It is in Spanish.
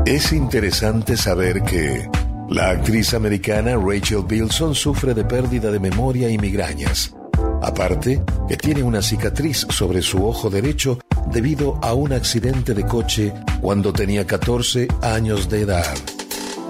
Es interesante saber que la actriz americana Rachel Bilson sufre de pérdida de memoria y migrañas. Aparte, que tiene una cicatriz sobre su ojo derecho debido a un accidente de coche cuando tenía 14 años de edad.